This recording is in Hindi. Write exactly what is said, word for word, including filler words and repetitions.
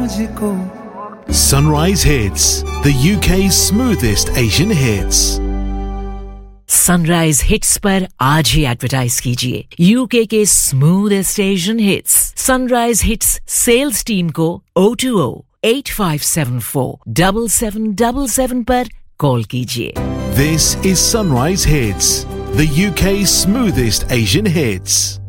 मुझको। Sunrise Hits, the U K's smoothest Asian hits. Sunrise hits पर आज ही एडवर्टाइज कीजिए यूके के smoothest Asian hits. Sunrise hits sales team को O two O eight five seven four seven seven seven seven पर कॉल कीजिए। This is Sunrise Hits, the U K's smoothest Asian hits.